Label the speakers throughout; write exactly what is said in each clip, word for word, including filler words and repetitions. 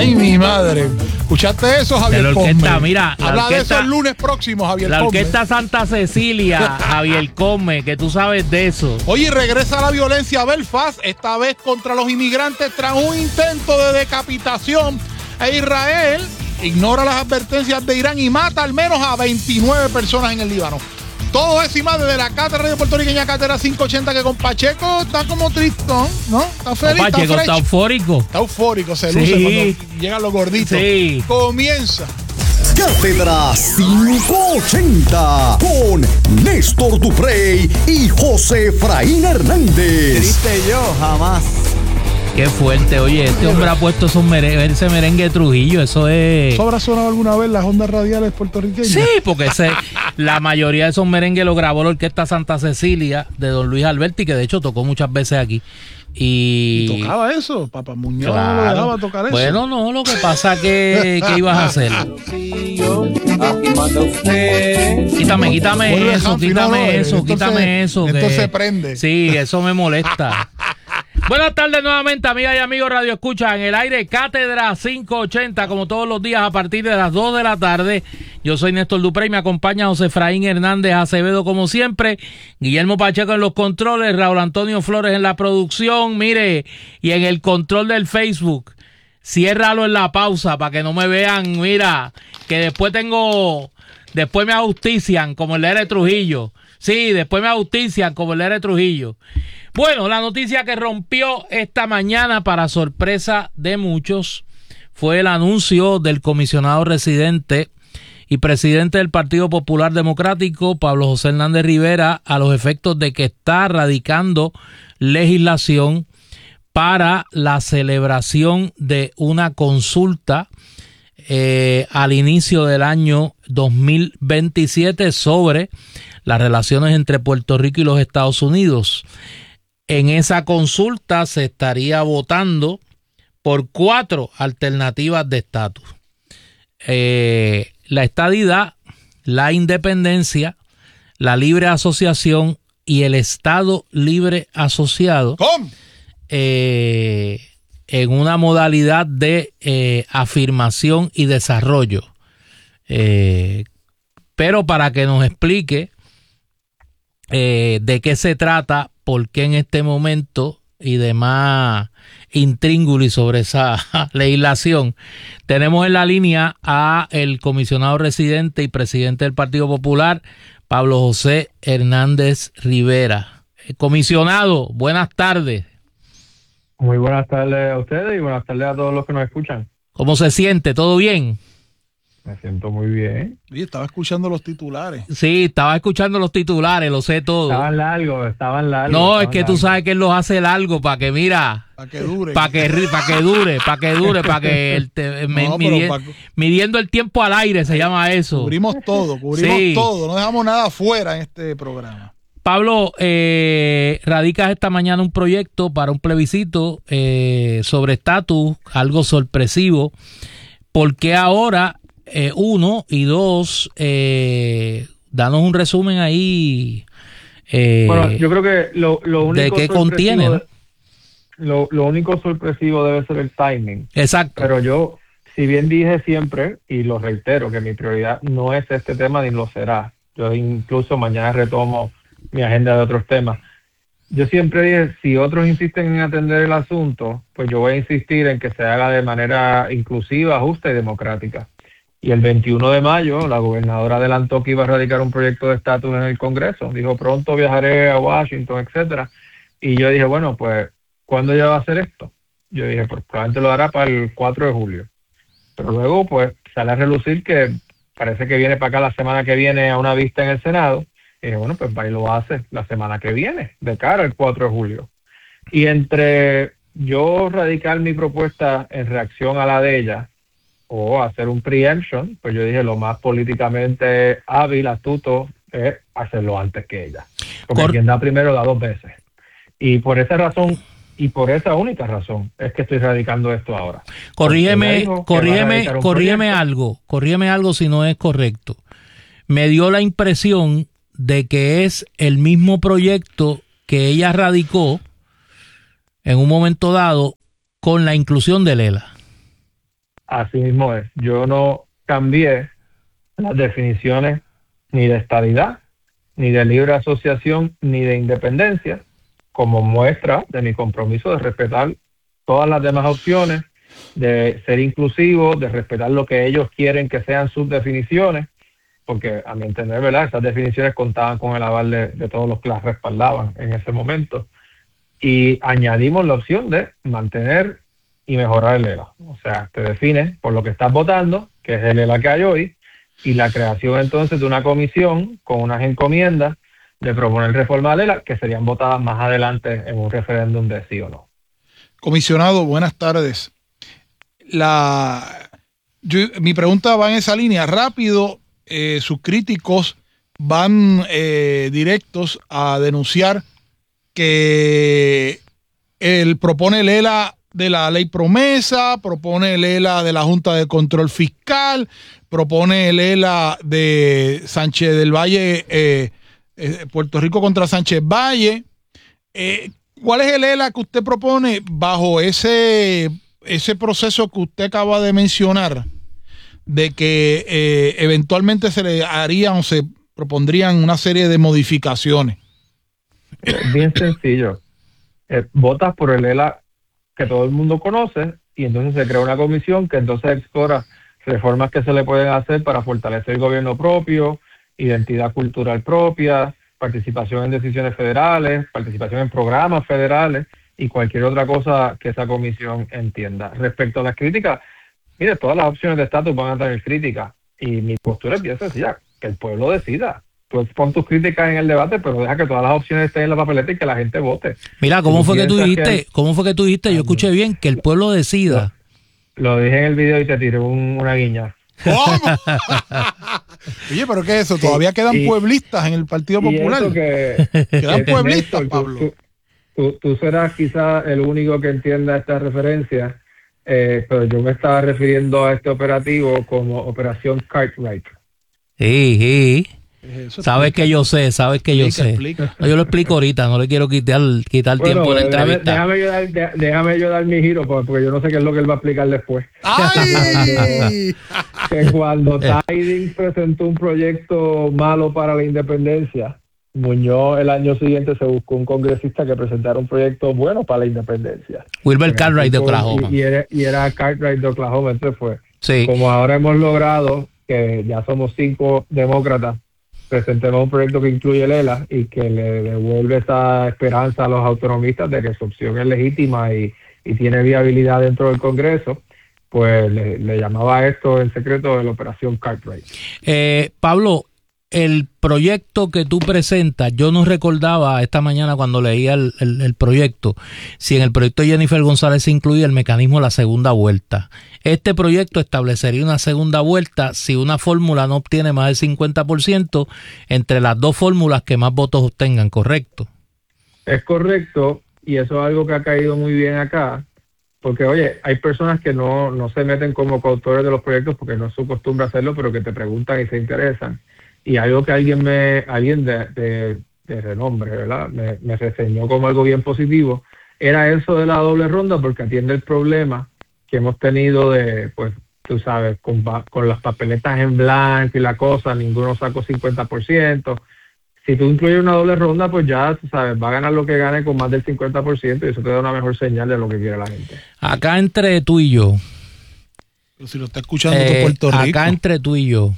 Speaker 1: Ay, mi madre. ¿Escuchaste eso, Javier
Speaker 2: de la orquesta,
Speaker 1: Come?
Speaker 2: mira, la
Speaker 1: Habla
Speaker 2: orquesta,
Speaker 1: de eso el lunes próximo, Javier
Speaker 2: La
Speaker 1: Come.
Speaker 2: orquesta Santa Cecilia, Javier Come, que tú sabes de eso.
Speaker 1: Oye, regresa la violencia a Belfast, esta vez contra los inmigrantes tras un intento de decapitación. E Israel ignora las advertencias de Irán y mata al menos a veintinueve personas en el Líbano. Todo eso y más desde la Cátedra Radio Puertorriqueña, Cátedra quinientos ochenta, que con Pacheco está como tristón, ¿no? Está feliz,
Speaker 2: no, Pacheco
Speaker 1: está,
Speaker 2: está eufórico.
Speaker 1: Está eufórico, se luce
Speaker 2: sí.
Speaker 1: cuando llegan los gorditos.
Speaker 2: Sí.
Speaker 1: Comienza.
Speaker 3: Cátedra quinientos ochenta con Néstor Duprey y José Efraín Hernández.
Speaker 4: Triste yo, jamás.
Speaker 2: Qué fuerte, oye, este hombre ha puesto esos merengue, ese merengue de Trujillo, eso es...
Speaker 1: ¿Eso habrá sonado alguna vez las ondas radiales puertorriqueñas?
Speaker 2: Sí, porque ese, la mayoría de esos merengues lo grabó la orquesta Santa Cecilia de don Luis Alberti, que de hecho tocó muchas veces aquí. Y,
Speaker 1: ¿Y tocaba eso? Papá Muñoz
Speaker 2: claro.
Speaker 1: no lo dejaba tocar eso.
Speaker 2: Bueno, no, lo que pasa que ¿qué ibas a hacer? Quítame, quítame
Speaker 1: Vuelve
Speaker 2: eso,
Speaker 1: Humphrey,
Speaker 2: quítame
Speaker 1: no, no,
Speaker 2: eso,
Speaker 1: entonces-
Speaker 2: quítame eso.
Speaker 1: entonces
Speaker 2: que-
Speaker 1: se prende.
Speaker 2: Sí, eso me molesta. Buenas tardes nuevamente, amigas y amigos Radio Escucha, en el aire Cátedra quinientos ochenta, como todos los días a partir de las dos de la tarde. Yo soy Néstor Duprey, me acompaña José Efraín Hernández Acevedo como siempre, Guillermo Pacheco en los controles, Raúl Antonio Flores en la producción, mire, y en el control del Facebook. Ciérralo en la pausa para que no me vean, mira, que después tengo, después me ajustician como el R Trujillo. Sí, después me ajustician como el R Trujillo. Bueno, la noticia que rompió esta mañana para sorpresa de muchos fue el anuncio del comisionado residente y presidente del Partido Popular Democrático, Pablo José Hernández Rivera, a los efectos de que está radicando legislación para la celebración de una consulta eh, al inicio del año dos mil veintisiete sobre las relaciones entre Puerto Rico y los Estados Unidos. En esa consulta se estaría votando por cuatro alternativas de estatus. Eh, la estadidad, la independencia, la libre asociación y el Estado libre asociado.
Speaker 1: ¿Cómo?
Speaker 2: Eh, en una modalidad de eh, afirmación y desarrollo. Eh, pero para que nos explique eh, de qué se trata, por qué en este momento y demás intríngulis sobre esa legislación, tenemos en la línea a el comisionado residente y presidente del Partido Popular, Pablo José Hernández Rivera. Comisionado, buenas tardes.
Speaker 5: Muy buenas tardes a ustedes y buenas tardes a todos los que nos escuchan.
Speaker 2: ¿Cómo se siente? ¿Todo bien?
Speaker 5: Me siento muy bien.
Speaker 1: Oye, estaba escuchando los titulares.
Speaker 2: Sí, estaba escuchando los titulares, lo sé todo.
Speaker 5: Estaban largos, estaban largos.
Speaker 2: No, es
Speaker 5: estaban
Speaker 2: que tú
Speaker 5: largos.
Speaker 2: sabes que él los hace largo para que, mira,
Speaker 1: Para que dure.
Speaker 2: para que, ri- pa' que dure, para que dure, para que el te- me-
Speaker 1: No, pero
Speaker 2: midi-
Speaker 1: pa-
Speaker 2: midiendo el tiempo al aire se llama eso.
Speaker 1: Cubrimos todo, cubrimos
Speaker 2: Sí.
Speaker 1: todo. No dejamos nada fuera en este programa.
Speaker 2: Pablo, eh, radicas esta mañana un proyecto para un plebiscito eh, sobre estatus, algo sorpresivo. ¿Por qué ahora? Eh, uno y dos, eh, danos un resumen ahí. Eh,
Speaker 5: Bueno, yo creo que lo, lo único
Speaker 2: ¿de qué
Speaker 5: sorpresivo
Speaker 2: contiene, no?
Speaker 5: de- Lo, lo único sorpresivo debe ser el timing.
Speaker 2: Exacto.
Speaker 5: Pero yo, si bien dije siempre, y lo reitero, que mi prioridad no es este tema ni lo será. Yo incluso mañana retomo mi agenda de otros temas. Yo siempre dije, si otros insisten en atender el asunto, pues yo voy a insistir en que se haga de manera inclusiva, justa y democrática. Y el veintiuno de mayo, la gobernadora adelantó que iba a radicar un proyecto de estatus en el Congreso. Dijo, pronto viajaré a Washington, etcétera. Y yo dije, bueno, pues, ¿cuándo ya va a hacer esto? Yo dije, pues probablemente lo hará para el cuatro de julio. Pero luego, pues, sale a relucir que parece que viene para acá la semana que viene a una vista en el Senado. Y dije, bueno, pues va y lo hace la semana que viene, de cara al cuatro de julio. Y entre yo radicar mi propuesta en reacción a la de ella, o hacer un preemption, pues yo dije lo más políticamente hábil, astuto, es hacerlo antes que ella. Porque
Speaker 2: Cor-
Speaker 5: quien da primero da dos veces. Y por esa razón, y por esa única razón, es que estoy radicando esto ahora.
Speaker 2: Corrígeme,
Speaker 5: Porque ella dijo que va a
Speaker 2: corrígeme,
Speaker 5: radicar un
Speaker 2: corrígeme
Speaker 5: proyecto.
Speaker 2: algo, corrígeme algo si no es correcto. Me dio la impresión de que es el mismo proyecto que ella radicó en un momento dado con la inclusión de Lela.
Speaker 5: así mismo es. Yo no cambié las definiciones ni de estadidad, ni de libre asociación, ni de independencia, como muestra de mi compromiso de respetar todas las demás opciones, de ser inclusivo, de respetar lo que ellos quieren que sean sus definiciones, porque a mi entender, ¿verdad?, esas definiciones contaban con el aval de, de todos los que las respaldaban en ese momento. Y añadimos la opción de mantener y mejorar el E L A. O sea, te defines por lo que estás votando, que es el E L A que hay hoy, y la creación entonces de una comisión con unas encomiendas de proponer reformas al E L A que serían votadas más adelante en un referéndum de sí o no.
Speaker 1: Comisionado, buenas tardes. La, yo, mi pregunta va en esa línea. Rápido, eh, sus críticos van eh, directos a denunciar que él propone el E L A de la ley promesa, propone el E L A de la Junta de Control Fiscal, propone el E L A de Sánchez del Valle, eh, eh, Puerto Rico contra Sánchez Valle. Eh, ¿Cuál es el E L A que usted propone bajo ese, ese proceso que usted acaba de mencionar, de que eh, eventualmente se le harían o se propondrían una serie de modificaciones?
Speaker 5: Bien sencillo. Eh, votas por el E L A que todo el mundo conoce y entonces se crea una comisión que entonces explora reformas que se le pueden hacer para fortalecer el gobierno propio, identidad cultural propia, participación en decisiones federales, participación en programas federales y cualquier otra cosa que esa comisión entienda. Respecto a las críticas, mire, todas las opciones de estatus van a tener críticas y mi postura es bien sencilla, que el pueblo decida. Tú pon tus críticas en el debate, pero deja que todas las opciones estén en la papeleta y que la gente vote.
Speaker 2: Mira, ¿cómo
Speaker 5: si
Speaker 2: fue que tú dijiste?
Speaker 5: Que el...
Speaker 2: ¿Cómo fue que tú dijiste? Yo escuché bien, que el pueblo decida.
Speaker 5: Lo, lo dije en el video y te tiré un, una guiña.
Speaker 1: ¿Cómo? Oye, ¿pero qué es eso? ¿Todavía sí, quedan y, pueblistas en el Partido Popular?
Speaker 5: Que,
Speaker 1: ¿Quedan
Speaker 5: que
Speaker 1: pueblistas,
Speaker 5: Néstor,
Speaker 1: Pablo?
Speaker 5: Tú, tú, tú serás quizás el único que entienda esta referencia, eh, pero yo me estaba refiriendo a este operativo como Operación Cartwright.
Speaker 2: Sí, sí. Eso sabes explica. que yo sé, sabes que explica, yo sé. Explica. No, yo lo explico ahorita, no le quiero quitar, quitar bueno, tiempo en la entrevista.
Speaker 5: Déjame, déjame, yo dar, déjame yo dar mi giro, porque yo no sé qué es lo que él va a explicar después.
Speaker 1: ¡Ay!
Speaker 5: Que cuando Tidings presentó un proyecto malo para la independencia, Muñoz el año siguiente se buscó un congresista que presentara un proyecto bueno para la independencia.
Speaker 2: Wilber Cartwright de Oklahoma.
Speaker 5: Y, y, era, y era Cartwright de Oklahoma, entonces fue.
Speaker 2: Sí.
Speaker 5: Como ahora hemos logrado que ya somos cinco demócratas, presentemos un proyecto que incluye el E L A y que le devuelve esa esperanza a los autonomistas de que su opción es legítima y, y tiene viabilidad dentro del Congreso, pues le, le llamaba a esto en secreto de la Operación Cartwright.
Speaker 2: Eh, Pablo, el proyecto que tú presentas, yo no recordaba esta mañana cuando leía el, el, el proyecto, si en el proyecto de Jennifer González se incluía el mecanismo de la segunda vuelta. Este proyecto establecería una segunda vuelta si una fórmula no obtiene más del cincuenta por ciento entre las dos fórmulas que más votos obtengan, ¿correcto?
Speaker 5: Es correcto, y eso es algo que ha caído muy bien acá, porque oye, hay personas que no, no se meten como coautores de los proyectos porque no es su costumbre hacerlo, pero que te preguntan y se interesan. Y algo que alguien me alguien de, de, de renombre, ¿verdad?, me, me reseñó como algo bien positivo, era eso de la doble ronda, porque atiende el problema que hemos tenido de, pues, tú sabes, con, con las papeletas en blanco y la cosa, ninguno sacó cincuenta por ciento. Si tú incluyes una doble ronda, pues ya, tú sabes, va a ganar lo que gane con más del cincuenta por ciento y eso te da una mejor señal de lo que quiere la gente.
Speaker 2: Acá entre tú y yo.
Speaker 1: Pero si lo está escuchando
Speaker 2: eh,
Speaker 1: todo Puerto Rico.
Speaker 2: Acá entre tú y yo.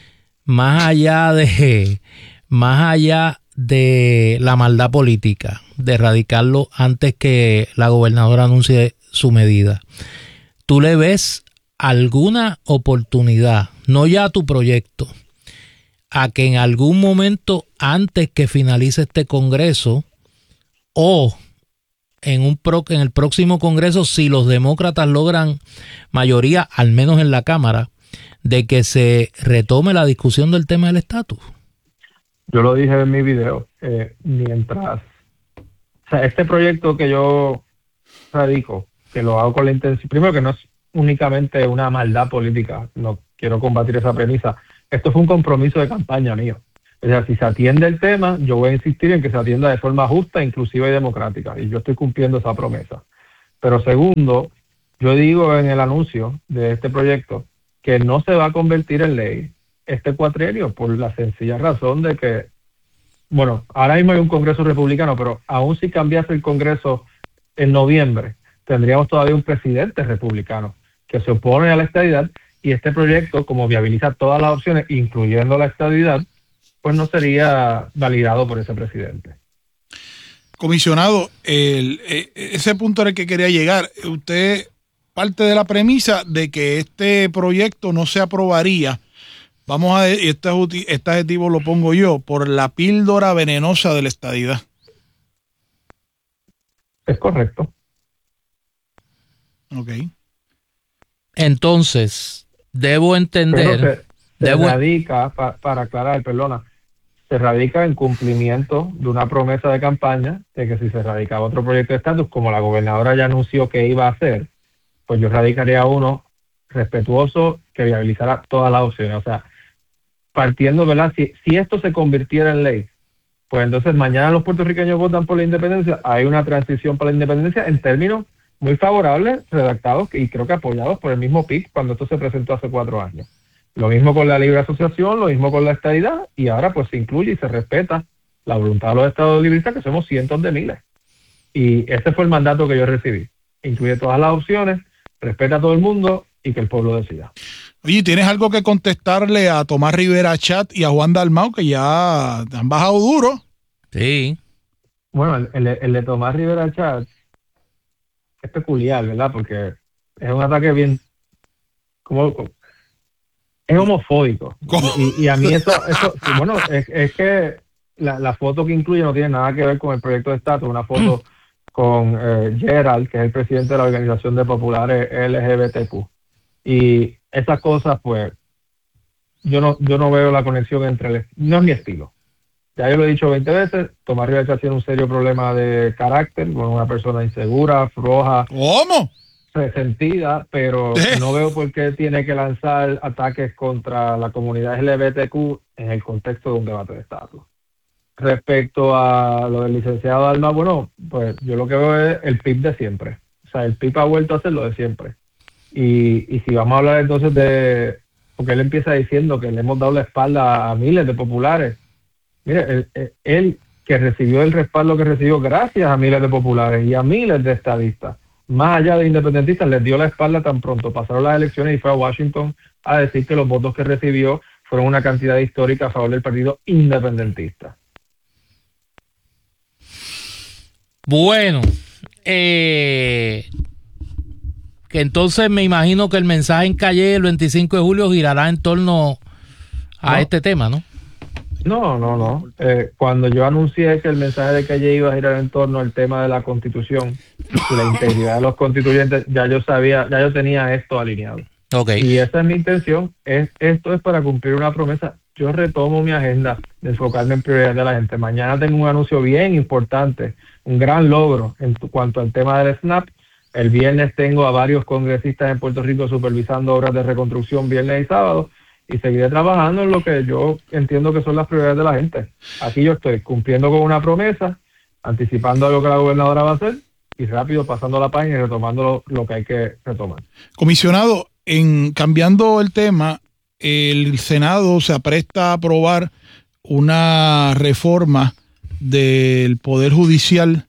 Speaker 2: Más allá de más allá de la maldad política, de erradicarlo antes que la gobernadora anuncie su medida, ¿tú le ves alguna oportunidad, no ya a tu proyecto, a que en algún momento antes que finalice este Congreso o en un pro, en el próximo Congreso, si los demócratas logran mayoría, al menos en la Cámara, de que se retome la discusión del tema del estatus?
Speaker 5: Yo lo dije en mi video, eh, mientras, o sea, este proyecto que yo radico, que lo hago con la intención, primero que no es únicamente una maldad política, no quiero combatir esa premisa, esto fue un compromiso de campaña mío. O sea, si se atiende el tema, yo voy a insistir en que se atienda de forma justa, inclusiva y democrática, y yo estoy cumpliendo esa promesa. Pero segundo, Yo digo en el anuncio de este proyecto que no se va a convertir en ley este cuatrienio por la sencilla razón de que, bueno, ahora mismo hay un Congreso republicano, pero aún si cambiase el Congreso en noviembre, tendríamos todavía un presidente republicano que se opone a la estadidad, y este proyecto, como viabiliza todas las opciones, incluyendo la estadidad, pues no sería validado por ese presidente.
Speaker 1: Comisionado, el, ese punto era el que quería llegar. Usted parte de la premisa de que este proyecto no se aprobaría, vamos a, este, este adjetivo lo pongo yo, por la píldora venenosa de la estadidad.
Speaker 5: Es correcto.
Speaker 1: Ok.
Speaker 2: Entonces, debo entender...
Speaker 5: Pero se, se
Speaker 2: debo...
Speaker 5: radica, pa, para aclarar, perdona, se radica en cumplimiento de una promesa de campaña de que si se radicaba otro proyecto de estatus, como la gobernadora ya anunció que iba a hacer, pues yo radicaría uno respetuoso que viabilizara todas las opciones. O sea, partiendo, ¿verdad? Si, si esto se convirtiera en ley, pues entonces mañana los puertorriqueños votan por la independencia, hay una transición para la independencia en términos muy favorables, redactados y creo que apoyados por el mismo P I C cuando esto se presentó hace cuatro años. Lo mismo con la libre asociación, lo mismo con la estadidad, y ahora pues se incluye y se respeta la voluntad de los estados libristas, que somos cientos de miles. Y ese fue el mandato que yo recibí. Incluye todas las opciones, respeta a todo el mundo y que el pueblo decida.
Speaker 1: Oye, ¿tienes algo que contestarle a Tomás Rivera Chat y a Juan Dalmau, que ya han bajado duro?
Speaker 2: Sí.
Speaker 5: Bueno, el, el, el de Tomás Rivera Chat es peculiar, ¿verdad? Porque es un ataque bien... como es homofóbico. Y, y a mí eso... eso bueno, es, es que la, la foto que incluye no tiene nada que ver con el proyecto de estatus, una foto con eh, Gerald, que es el presidente de la Organización de Populares L G B T Q. Y esas cosas, pues, yo no yo no veo la conexión entre... El, no es mi estilo. Ya yo lo he dicho veinte veces, Tomás Rivera Chat tiene un serio problema de carácter, con una persona insegura, floja,
Speaker 1: ¿Cómo?
Speaker 5: resentida, pero
Speaker 1: ¿Eh?
Speaker 5: no veo por qué tiene que lanzar ataques contra la comunidad L G B T Q en el contexto de un debate de estatus. Respecto a lo del licenciado Alma, bueno, pues yo lo que veo es el P I B de siempre. O sea, el P I B ha vuelto a hacer lo de siempre. Y, y si vamos a hablar entonces de... Porque él empieza diciendo que le hemos dado la espalda a miles de populares. Mire, él, él que recibió el respaldo que recibió gracias a miles de populares y a miles de estadistas, más allá de independentistas, les dio la espalda tan pronto pasaron las elecciones y fue a Washington a decir que los votos que recibió fueron una cantidad histórica a favor del partido independentista.
Speaker 2: Bueno, eh, que entonces me imagino que el mensaje en Calle el veinticinco de julio girará en torno a
Speaker 5: no.
Speaker 2: este tema, ¿no?
Speaker 5: No, no, no. Eh, cuando yo anuncié que el mensaje de Calle iba a girar en torno al tema de la Constitución y la integridad de los constituyentes, ya yo sabía, ya yo tenía esto alineado.
Speaker 2: Okay.
Speaker 5: Y esa es mi intención. Es, esto es para cumplir una promesa. Yo retomo mi agenda de enfocarme en prioridad de la gente. Mañana tengo un anuncio bien importante, un gran logro en cuanto al tema del SNAP. El viernes tengo a varios congresistas en Puerto Rico supervisando obras de reconstrucción viernes y sábado. Y seguiré trabajando en lo que yo entiendo que son las prioridades de la gente. Aquí yo estoy cumpliendo con una promesa, anticipando lo que la gobernadora va a hacer y rápido pasando la página y retomando lo, lo que hay que retomar.
Speaker 1: Comisionado, en cambiando el tema, el Senado se apresta a aprobar una reforma del Poder Judicial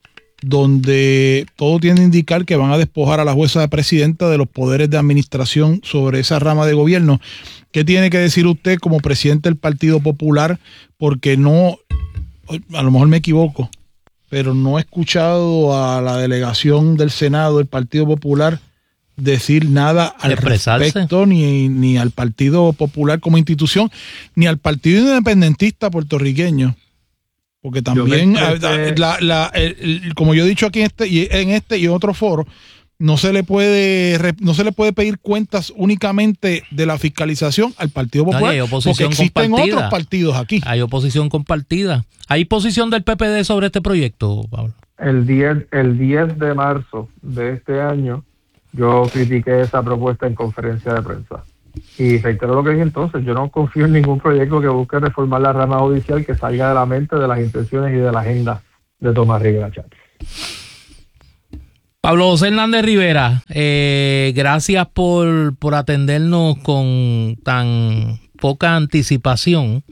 Speaker 1: donde todo tiende a indicar que van a despojar a la jueza de presidenta de los poderes de administración sobre esa rama de gobierno. ¿Qué tiene que decir usted como presidente del Partido Popular? Porque no, a lo mejor me equivoco, pero no he escuchado a la delegación del Senado del Partido Popular decir nada al respecto, ni, ni al Partido Popular como institución, ni al Partido Independentista puertorriqueño. Porque también, expresé... la, la, el, el, como yo he dicho aquí en este y en este y en otro foro, no se le puede no se le puede pedir cuentas únicamente de la fiscalización al Partido Popular,
Speaker 2: no, porque
Speaker 1: existen
Speaker 2: compartida.
Speaker 1: otros partidos aquí.
Speaker 2: Hay oposición compartida. ¿Hay posición del P P D sobre este proyecto, Pablo?
Speaker 5: El diez, el diez de marzo de este año, yo critiqué esa propuesta en conferencia de prensa. Y reitero lo que dije entonces, yo no confío en ningún proyecto que busque reformar la rama judicial que salga de la mente, de las intenciones y de la agenda de Tomás Rivera Chat.
Speaker 2: Pablo José Hernández Rivera, eh, gracias por, por atendernos con tan poca anticipación.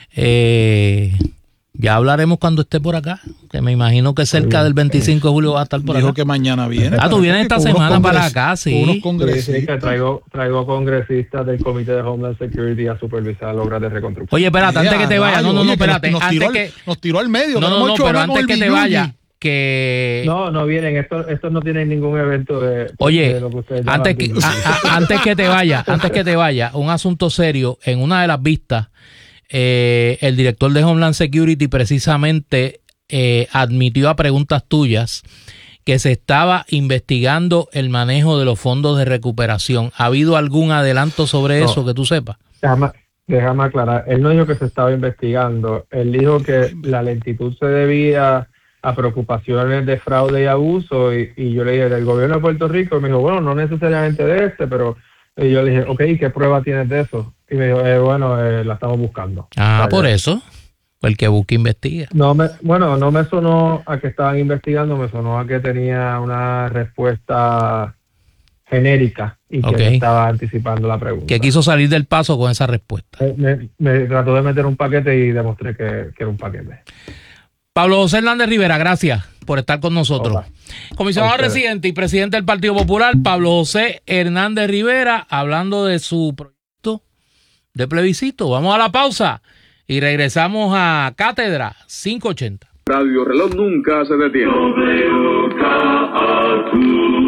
Speaker 2: Eh, ya hablaremos cuando esté por acá, que me imagino que cerca del veinticinco de julio va a estar por
Speaker 1: Dijo
Speaker 2: acá.
Speaker 1: que mañana viene.
Speaker 2: Ah, tú vienes esta semana para acá, sí.
Speaker 1: Unos
Speaker 5: Sí,
Speaker 1: congresistas.
Speaker 5: sí, que traigo, traigo congresistas del Comité de Homeland Security a supervisar las obras de reconstrucción.
Speaker 2: Oye, espérate, antes que te vaya, no, no, no,
Speaker 1: Oye, que
Speaker 2: espérate,
Speaker 1: nos, nos
Speaker 2: antes
Speaker 1: tiró
Speaker 2: que...
Speaker 1: al, nos tiró al medio.
Speaker 2: No,
Speaker 1: que
Speaker 2: no,
Speaker 1: hemos
Speaker 2: no,
Speaker 1: hecho
Speaker 2: pero
Speaker 1: nada con
Speaker 2: antes
Speaker 1: el
Speaker 2: que te
Speaker 1: Biyuyi.
Speaker 2: vaya, que...
Speaker 5: No, no vienen, estos estos no tienen ningún evento de,
Speaker 2: Oye,
Speaker 5: de lo que ustedes llaman
Speaker 2: antes que,
Speaker 5: Biyuyi.
Speaker 2: a- a- antes que te vaya, antes que te vaya, un asunto serio, en una de las vistas, eh, el director de Homeland Security precisamente eh, admitió a preguntas tuyas que se estaba investigando el manejo de los fondos de recuperación. ¿Ha habido algún adelanto sobre
Speaker 5: No.
Speaker 2: eso que tú sepas?
Speaker 5: Déjame, déjame aclarar, él no dijo que se estaba investigando, él dijo que la lentitud se debía a preocupaciones de fraude y abuso, y, y yo le dije, del gobierno de Puerto Rico, y me dijo, bueno, no necesariamente de este, pero y yo le dije, ok, ¿qué prueba tienes de eso? Y me dijo, eh, bueno, eh, la estamos buscando.
Speaker 2: Ah,
Speaker 5: O sea,
Speaker 2: por
Speaker 5: ya.
Speaker 2: eso. El que busca investiga.
Speaker 5: No me, bueno, no me sonó a que estaban investigando, me sonó a que tenía una respuesta genérica y que
Speaker 2: Ok.
Speaker 5: estaba anticipando la pregunta.
Speaker 2: Que quiso salir del paso con esa respuesta.
Speaker 5: Eh, Me, me trató de meter un paquete y demostré que, que era un paquete.
Speaker 2: Pablo José Hernández Rivera, gracias por estar con nosotros.
Speaker 5: Hola.
Speaker 2: Comisionado
Speaker 5: A ustedes.
Speaker 2: residente y presidente del Partido Popular, Pablo José Hernández Rivera, hablando de su proyecto de plebiscito. Vamos a la pausa y regresamos a Cátedra quinientos ochenta.
Speaker 4: Radio Reloj nunca se detiene. W K A Q,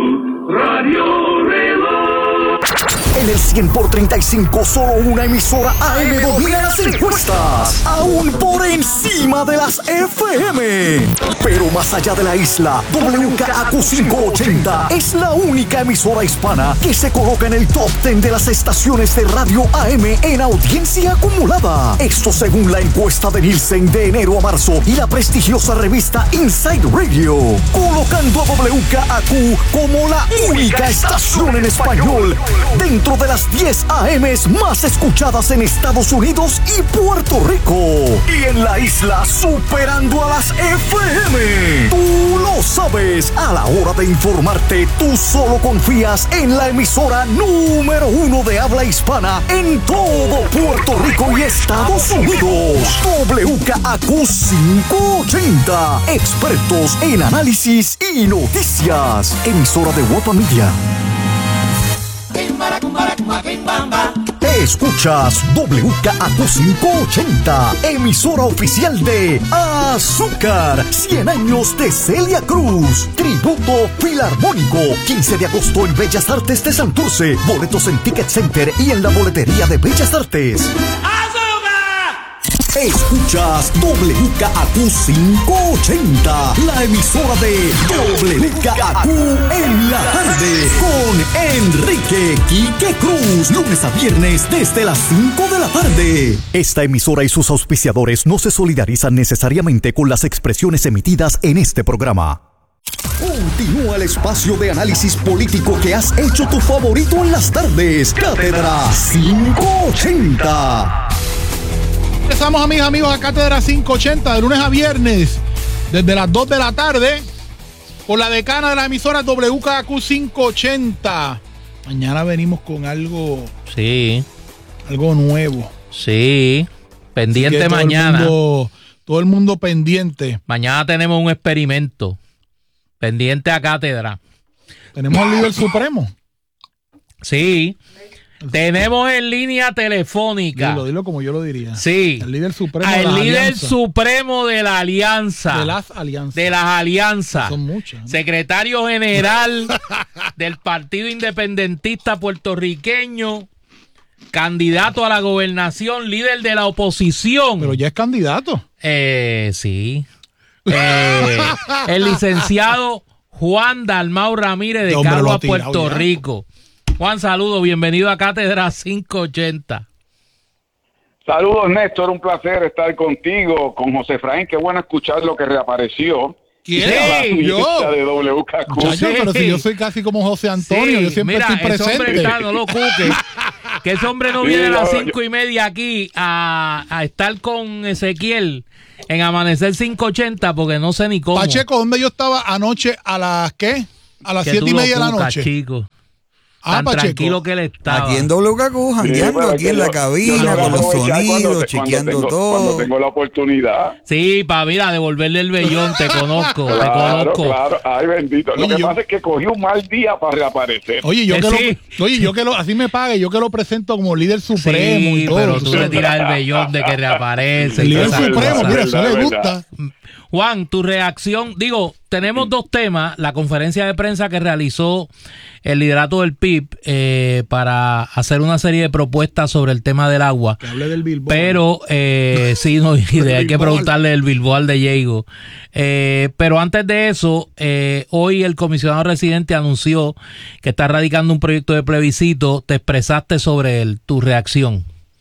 Speaker 4: Radio Reloj.
Speaker 3: En el cien por treinta y cinco, solo una emisora A M domina las encuestas, aún por encima de las F M. Pero más allá de la isla, W K A Q quinientos ochenta es la única emisora hispana que se coloca en el top diez de las estaciones de radio A M en audiencia acumulada. Esto según la encuesta de Nielsen de enero a marzo y la prestigiosa revista Inside Radio, colocando a W K A Q como la única estación en español dentro de las diez A Ms más escuchadas en Estados Unidos y Puerto Rico. Y en la isla superando a las F M. Tú lo sabes, a la hora de informarte, tú solo confías en la emisora número uno de habla hispana en todo Puerto Rico y Estados Unidos. W K A Q quinientos ochenta. Expertos en análisis y noticias. Emisora de Guapa Media. Escuchas W K A Q quinientos ochenta, emisora oficial de Azúcar, cien años de Celia Cruz, tributo filarmónico, quince de agosto en Bellas Artes de Santurce, boletos en Ticket Center y en la boletería de Bellas Artes. Escuchas W K A Q quinientos ochenta, la emisora de W K A Q en la tarde, con Enrique Quique Cruz, lunes a viernes desde las cinco de la tarde. Esta emisora y sus auspiciadores no se solidarizan necesariamente con las expresiones emitidas en este programa. Continúa el espacio de análisis político que has hecho tu favorito en las tardes. Cátedra quinientos ochenta.
Speaker 1: Empezamos, amigas, amigos, a Cátedra quinientos ochenta de lunes a viernes desde las dos de la tarde por la decana de la emisora W K A Q quinientos ochenta. Mañana venimos con algo,
Speaker 2: Sí,
Speaker 1: algo nuevo.
Speaker 2: sí. Pendiente
Speaker 1: Así que todo el
Speaker 2: mañana.
Speaker 1: mundo- todo el mundo pendiente.
Speaker 2: Mañana tenemos un experimento. Pendiente a Cátedra.
Speaker 1: Tenemos al líder supremo.
Speaker 2: Sí. Tenemos en línea telefónica.
Speaker 1: Dilo, dilo como yo lo diría.
Speaker 2: Sí.
Speaker 1: El líder supremo de
Speaker 2: Al
Speaker 1: las
Speaker 2: líder
Speaker 1: alianzas.
Speaker 2: supremo de la alianza.
Speaker 1: De las alianzas.
Speaker 2: De las alianzas.
Speaker 1: Son muchas, ¿no?
Speaker 2: Secretario general del Partido Independentista Puertorriqueño. Candidato a la gobernación, líder de la oposición.
Speaker 1: Pero ya es candidato.
Speaker 2: Eh, sí. Eh, el licenciado Juan Dalmau Ramírez de
Speaker 1: Este hombre lo
Speaker 2: Cagua,
Speaker 1: ha tirado
Speaker 2: Puerto
Speaker 1: ya.
Speaker 2: Rico. Juan, saludos, bienvenido a Cátedra quinientos ochenta.
Speaker 4: Saludos, Néstor, un placer estar contigo, con José Efraín. Qué bueno escuchar lo que reapareció.
Speaker 1: ¿Quién?
Speaker 2: Sí,
Speaker 1: yo.
Speaker 4: Lista de W K Q.
Speaker 1: Muchacho,
Speaker 2: Sí.
Speaker 1: pero si yo soy casi como José Antonio,
Speaker 2: Sí,
Speaker 1: yo siempre
Speaker 2: mira,
Speaker 1: estoy
Speaker 2: ese hombre
Speaker 1: presente.
Speaker 2: está, no lo cuques. Que ese hombre no
Speaker 4: Sí,
Speaker 2: viene a las
Speaker 4: yo-
Speaker 2: cinco y media aquí a, a estar con Ezequiel en Amanecer quinientos ochenta porque no sé ni cómo.
Speaker 1: Pacheco, ¿dónde yo estaba anoche a las qué? A las
Speaker 2: que
Speaker 1: siete
Speaker 2: tú
Speaker 1: y
Speaker 2: lo
Speaker 1: media de la
Speaker 2: cucas,
Speaker 1: noche.
Speaker 2: chico.
Speaker 1: Ah,
Speaker 2: Tan
Speaker 1: Pacheco.
Speaker 2: tranquilo que él estaba.
Speaker 6: Aquí en W K Q, jangueando,
Speaker 4: pero
Speaker 6: aquí
Speaker 4: que
Speaker 6: en la
Speaker 4: yo-
Speaker 6: cabina,
Speaker 4: yo
Speaker 6: con los
Speaker 4: voy a aprovechar
Speaker 6: sonidos,
Speaker 4: cuando te-
Speaker 6: chequeando
Speaker 4: cuando tengo,
Speaker 6: todo.
Speaker 4: Cuando tengo la oportunidad.
Speaker 2: Sí, para mira, devolverle el vellón, te conozco, te
Speaker 4: Claro,
Speaker 2: conozco.
Speaker 4: claro. Ay, bendito.
Speaker 1: Oye,
Speaker 4: Lo que
Speaker 1: yo-
Speaker 4: pasa es que cogí un mal día para reaparecer.
Speaker 1: Oye, yo
Speaker 2: Eh,
Speaker 1: que
Speaker 2: sí.
Speaker 1: lo, oye, yo que lo, así me pague, yo que lo presento como líder supremo
Speaker 2: Sí,
Speaker 1: y todo.
Speaker 2: pero tú
Speaker 1: sabes.
Speaker 2: le tiras el vellón de que reaparece.
Speaker 1: El
Speaker 2: y
Speaker 1: líder
Speaker 2: todas esas
Speaker 1: supremo,
Speaker 2: cosas.
Speaker 1: mira, eso
Speaker 4: verdad,
Speaker 1: le
Speaker 4: verdad.
Speaker 1: gusta.
Speaker 2: Juan, tu reacción, digo, tenemos dos temas, la conferencia de prensa que realizó el liderato del P I B eh, para hacer una serie de propuestas sobre el tema del agua,
Speaker 1: Que hable del Bilbao.
Speaker 2: pero eh, sí, no, y de- hay que
Speaker 1: Bilbao.
Speaker 2: preguntarle el Bilbao de Diego. Eh, pero antes de eso, eh, hoy el comisionado residente anunció que está radicando un proyecto de plebiscito, te expresaste sobre él, tu reacción.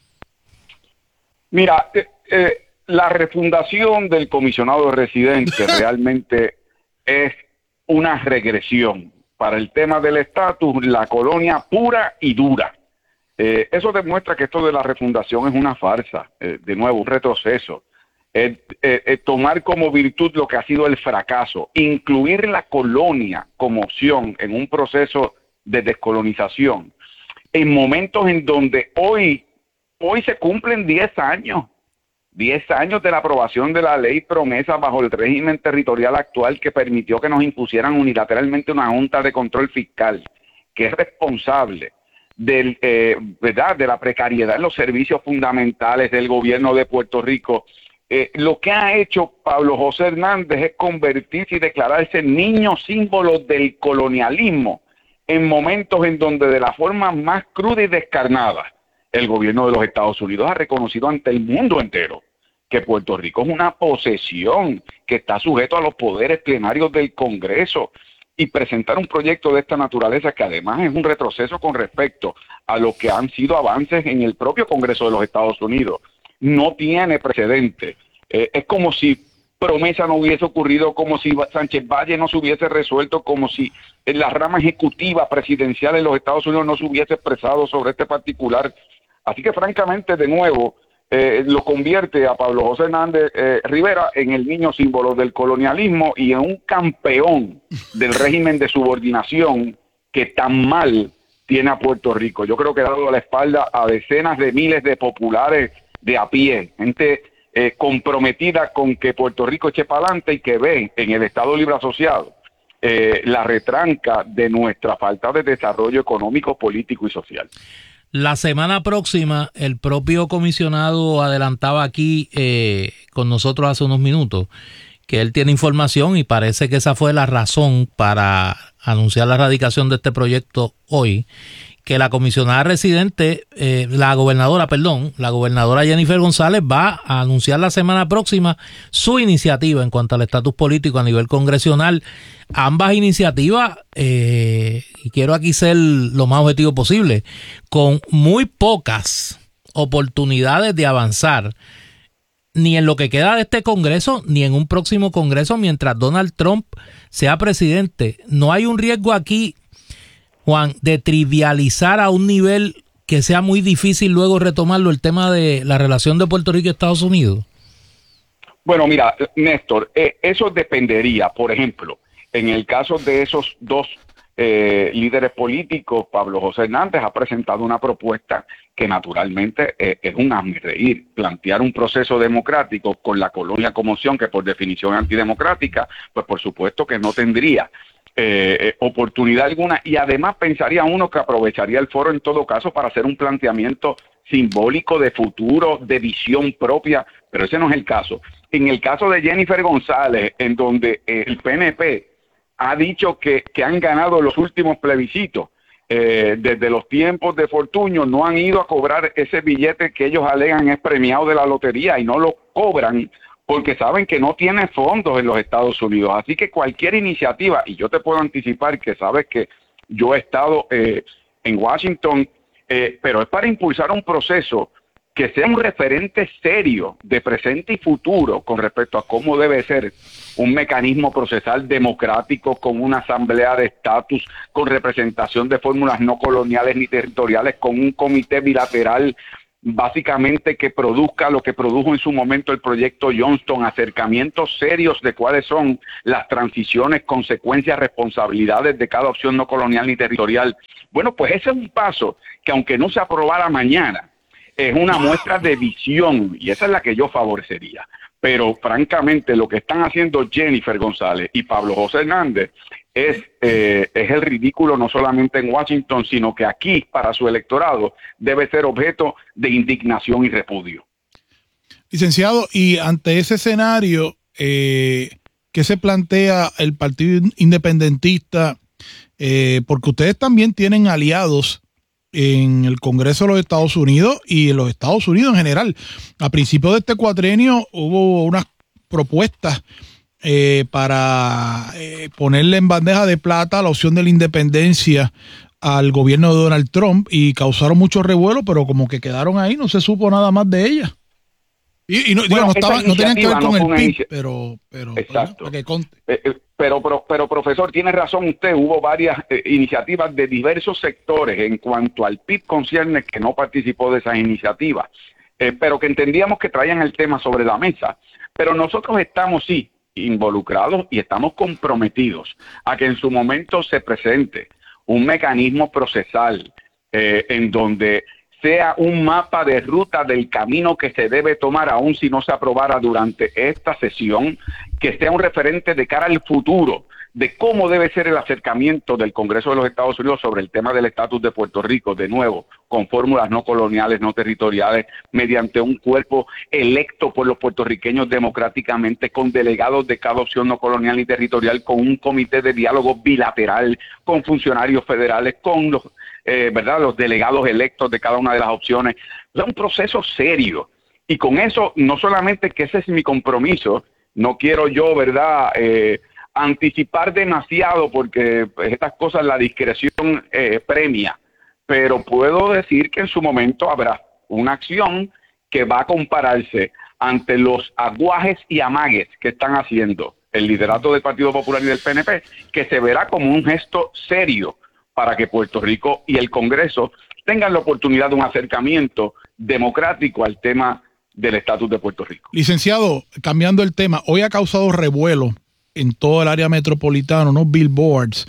Speaker 4: Mira, eh, eh, la refundación del comisionado residente realmente es una regresión para el tema del estatus, la colonia pura y dura. Eh, eso demuestra que esto de la refundación es una farsa, eh, de nuevo, un retroceso. Eh, eh, eh, tomar como virtud lo que ha sido el fracaso, incluir la colonia como opción en un proceso de descolonización, en momentos en donde hoy, hoy se cumplen diez años. diez años de la aprobación de la ley promesa bajo el régimen territorial actual que permitió que nos impusieran unilateralmente una junta de control fiscal que es responsable del, eh, ¿verdad? de la precariedad en los servicios fundamentales del gobierno de Puerto Rico. Eh, lo que ha hecho Pablo José Hernández es convertirse y declararse niño símbolo del colonialismo en momentos en donde de la forma más cruda y descarnada el gobierno de los Estados Unidos ha reconocido ante el mundo entero que Puerto Rico es una posesión que está sujeto a los poderes plenarios del Congreso, y presentar un proyecto de esta naturaleza que además es un retroceso con respecto a lo que han sido avances en el propio Congreso de los Estados Unidos no tiene precedente. Eh, es como si Promesa no hubiese ocurrido, como si Sánchez Valle no se hubiese resuelto, como si en la rama ejecutiva presidencial en los Estados Unidos no se hubiese expresado sobre este particular. Así que francamente, de nuevo, eh, lo convierte a Pablo José Hernández eh, Rivera en el niño símbolo del colonialismo y en un campeón del régimen de subordinación que tan mal tiene a Puerto Rico. Yo creo que ha dado la espalda a decenas de miles de populares de a pie, gente eh, comprometida con que Puerto Rico eche para adelante y que ve en el Estado Libre Asociado eh, la retranca de nuestra falta de desarrollo económico, político y social.
Speaker 2: La semana próxima, el propio comisionado adelantaba aquí eh, con nosotros hace unos minutos que él tiene información y parece que esa fue la razón para anunciar la radicación de este proyecto hoy, que la comisionada residente, eh, la gobernadora, perdón, la gobernadora Jennifer González va a anunciar la semana próxima su iniciativa en cuanto al estatus político a nivel congresional. Ambas iniciativas, eh, y quiero aquí ser lo más objetivo posible, con muy pocas oportunidades de avanzar, ni en lo que queda de este Congreso, ni en un próximo Congreso mientras Donald Trump sea presidente. No hay un riesgo aquí, Juan, de trivializar a un nivel que sea muy difícil luego retomarlo el tema de la relación de Puerto Rico y Estados Unidos.
Speaker 4: Bueno, mira, Néstor, eh, eso dependería, por ejemplo, en el caso de esos dos eh, líderes políticos, Pablo José Hernández ha presentado una propuesta que naturalmente eh, es un hazmerreír, plantear un proceso democrático con la colonia como opción, que por definición es antidemocrática, pues por supuesto que no tendría Eh, eh, oportunidad alguna, y además pensaría uno que aprovecharía el foro en todo caso para hacer un planteamiento simbólico de futuro, de visión propia, pero ese no es el caso. En el caso de Jennifer González, en donde eh, el P N P ha dicho que, que han ganado los últimos plebiscitos, eh, desde los tiempos de Fortuño no han ido a cobrar ese billete que ellos alegan es premiado de la lotería y no lo cobran porque saben que no tiene fondos en los Estados Unidos. Así que cualquier iniciativa, y yo te puedo anticipar que sabes que yo he estado eh, en Washington, eh, pero es para impulsar un proceso que sea un referente serio de presente y futuro con respecto a cómo debe ser un mecanismo procesal democrático con una asamblea de estatus, con representación de fórmulas no coloniales ni territoriales, con un comité bilateral básicamente que produzca lo que produjo en su momento el proyecto Johnston, acercamientos serios de cuáles son las transiciones, consecuencias, responsabilidades de cada opción no colonial ni territorial. Bueno, pues ese es un paso que aunque no se aprobara mañana, es una muestra de visión y esa es la que yo favorecería. Pero francamente lo que están haciendo Jennifer González y Pablo José Hernández es, eh, es el ridículo no solamente en Washington, sino que aquí para su electorado debe ser objeto de indignación y repudio.
Speaker 1: Licenciado, y ante ese escenario, eh, ¿qué se plantea el Partido Independentista? Eh, porque ustedes también tienen aliados en el Congreso de los Estados Unidos y en los Estados Unidos en general. A principios de este cuatrenio hubo unas propuestas eh, para eh, ponerle en bandeja de plata la opción de la independencia al gobierno de Donald Trump y causaron mucho revuelo, pero como que quedaron ahí, no se supo nada más de ellas. Y, y no,
Speaker 4: bueno,
Speaker 1: digo, no, estaba, no tenían que ver con
Speaker 4: no
Speaker 1: el P I B,
Speaker 4: inicia...
Speaker 1: pero, pero,
Speaker 4: Exacto.
Speaker 1: para que conte.
Speaker 4: Eh, eh, pero, pero, pero, profesor, tiene razón usted, hubo varias eh, iniciativas de diversos sectores en cuanto al P I B concierne que no participó de esas iniciativas, eh, pero que entendíamos que traían el tema sobre la mesa. Pero nosotros estamos, sí, involucrados y estamos comprometidos a que en su momento se presente un mecanismo procesal eh, en donde sea un mapa de ruta del camino que se debe tomar, aun si no se aprobara durante esta sesión, que sea un referente de cara al futuro, de cómo debe ser el acercamiento del Congreso de los Estados Unidos sobre el tema del estatus de Puerto Rico, de nuevo, con fórmulas no coloniales, no territoriales, mediante un cuerpo electo por los puertorriqueños democráticamente, con delegados de cada opción no colonial y territorial, con un comité de diálogo bilateral, con funcionarios federales, con los Eh, ¿verdad? los delegados electos de cada una de las opciones. Es un proceso serio. Y con eso, no solamente que ese es mi compromiso, no quiero yo, ¿verdad?, eh, anticipar demasiado porque pues, estas cosas la discreción eh, premia, pero puedo decir que en su momento habrá una acción que va a compararse ante los aguajes y amagues que están haciendo el liderato del Partido Popular y del P N P, que se verá como un gesto serio para que Puerto Rico y el Congreso tengan la oportunidad de un acercamiento democrático al tema del estatus de Puerto Rico.
Speaker 1: Licenciado, cambiando el tema, hoy ha causado revuelo en todo el área metropolitana, unos billboards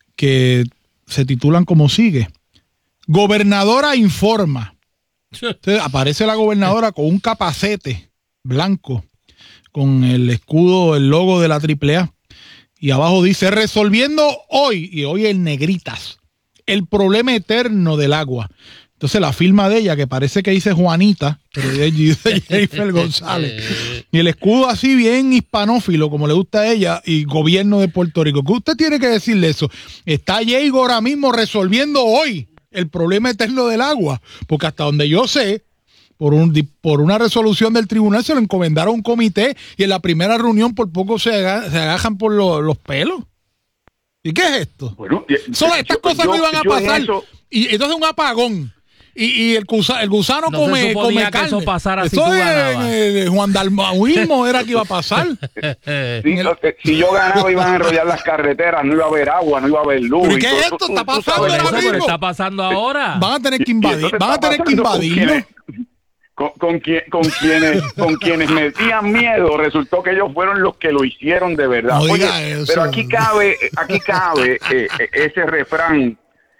Speaker 1: que se titulan como sigue: Gobernadora informa. Entonces, aparece la gobernadora con un capacete blanco con el escudo, el logo de la triple A. Y abajo dice, resolviendo hoy, y hoy en negritas, el problema eterno del agua. Entonces la firma de ella, que parece que dice Juanita, pero dice Jennifer González. Y el escudo así bien hispanófilo, como le gusta a ella, y gobierno de Puerto Rico. ¿Qué usted tiene que decirle eso? Está Diego ahora mismo resolviendo hoy el problema eterno del agua. Porque hasta donde yo sé, por un por una resolución del tribunal se lo encomendaron a un comité y en la primera reunión por poco se, aga, se agajan por lo, los pelos. ¿Y qué es esto? Bueno, Solo yo, estas cosas yo, no iban a pasar. Eso... Y entonces un apagón. Y, y el, gusa, el gusano no come, come carne.
Speaker 2: Que eso pasara
Speaker 1: eso
Speaker 2: si tú
Speaker 1: de, de Juan Dalmauismo era que iba a pasar.
Speaker 4: Sí, el... Si yo ganaba iban a enrollar las carreteras, no iba a haber agua, no iba a haber luz.
Speaker 1: ¿Pero qué es esto? ¿Está pasando ahora mismo?
Speaker 2: Está pasando ahora.
Speaker 1: Van a tener que invadir. Van a tener que invadirlo.
Speaker 4: Con, con, quien, con quienes con quienes metían miedo, resultó que ellos fueron los que lo hicieron de verdad.
Speaker 1: No
Speaker 4: Oye,
Speaker 1: eso.
Speaker 4: Pero aquí cabe aquí cabe eh, ese refrán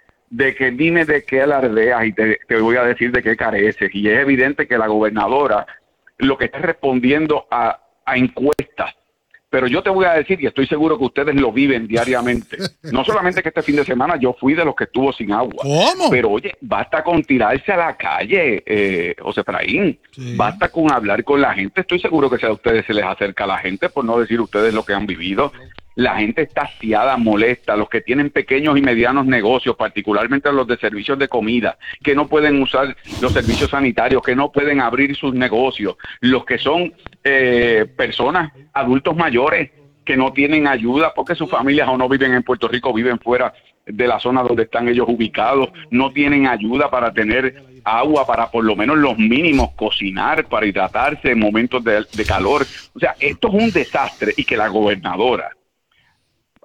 Speaker 4: de que dime de qué alardeas y te, te voy a decir de qué careces. Y es evidente que la gobernadora lo que está respondiendo a, a encuestas. Pero yo te voy a decir, y estoy seguro que ustedes lo viven diariamente, no solamente que este fin de semana yo fui de los que estuvo sin agua,
Speaker 1: ¿Cómo?
Speaker 4: Pero oye, basta con tirarse a la calle, eh, José Efraín, sí. Basta con hablar con la gente, estoy seguro que a ustedes se les acerca a la gente, por no decir ustedes lo que han vivido. La gente está hastiada, molesta, los que tienen pequeños y medianos negocios, particularmente los de servicios de comida, que no pueden usar los servicios sanitarios, que no pueden abrir sus negocios, los que son eh, personas, adultos mayores, que no tienen ayuda porque sus familias o no viven en Puerto Rico, viven fuera de la zona donde están ellos ubicados, no tienen ayuda para tener agua, para por lo menos los mínimos cocinar, para hidratarse en momentos de, de calor. O sea, esto es un desastre y que la gobernadora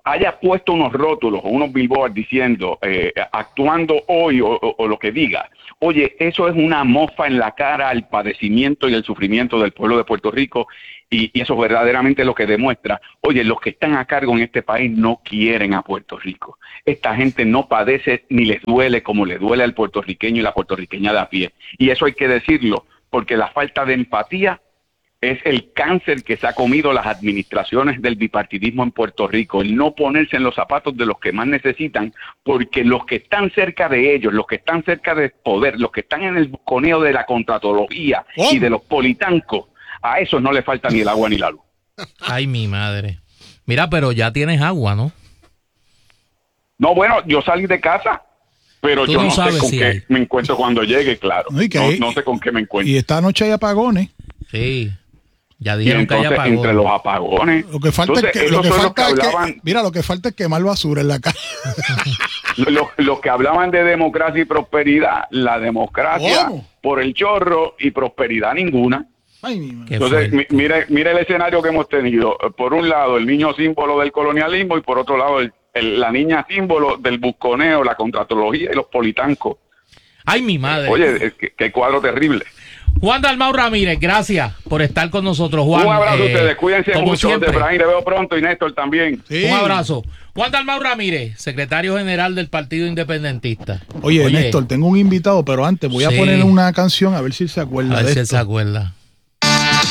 Speaker 4: haya puesto unos rótulos o unos billboards diciendo, eh, actuando hoy o, o, o lo que diga, oye, eso es una mofa en la cara al padecimiento y el sufrimiento del pueblo de Puerto Rico, y, y eso verdaderamente lo que demuestra, oye, los que están a cargo en este país no quieren a Puerto Rico. Esta gente no padece ni les duele como le duele al puertorriqueño y la puertorriqueña de a pie. Y eso hay que decirlo, porque la falta de empatía es el cáncer que se ha comido las administraciones del bipartidismo en Puerto Rico, el no ponerse en los zapatos de los que más necesitan, porque los que están cerca de ellos, los que están cerca del poder, los que están en el busconeo de la contratología oh. y de los politancos, a esos no le falta ni el agua ni la luz.
Speaker 2: Ay, mi madre. Mira, pero ya tienes agua, ¿no?
Speaker 4: No, bueno, yo salí de casa, pero yo no, no sé con si qué hay. me encuentro cuando llegue, claro. No, no, no sé con qué me encuentro.
Speaker 1: Y esta noche hay apagones.
Speaker 2: Sí. Ya dijeron
Speaker 4: entonces,
Speaker 2: que hay apagones.
Speaker 4: Entre los apagones.
Speaker 1: Lo que falta
Speaker 4: entonces,
Speaker 1: es que, lo que falta
Speaker 4: que
Speaker 1: es
Speaker 4: hablaban,
Speaker 1: que, mira, lo que falta es quemar basura en la calle.
Speaker 4: Los, los que hablaban de democracia y prosperidad, la democracia ¿Cómo? por el chorro y prosperidad ninguna.
Speaker 1: Ay, mi
Speaker 4: entonces, mi, mire, mire el escenario que hemos tenido. Por un lado, el niño símbolo del colonialismo y por otro lado, el, el, la niña símbolo del busconeo, la contratología y los politancos.
Speaker 2: Ay, mi madre.
Speaker 4: Oye, qué, qué cuadro terrible.
Speaker 2: Juan Dalmau Ramírez, gracias por estar con nosotros, Juan.
Speaker 4: Un abrazo
Speaker 2: eh,
Speaker 4: a ustedes, cuídense mucho.
Speaker 2: Siempre.
Speaker 4: De Efraín, le veo pronto y Néstor también.
Speaker 2: Sí. Un abrazo. Juan Dalmau Ramírez, secretario general del Partido Independentista.
Speaker 1: Oye, Oye Néstor, tengo un invitado, pero antes voy sí. a poner una canción a ver si se acuerda
Speaker 2: a ver
Speaker 1: de
Speaker 2: si
Speaker 1: esto.
Speaker 2: él se acuerda.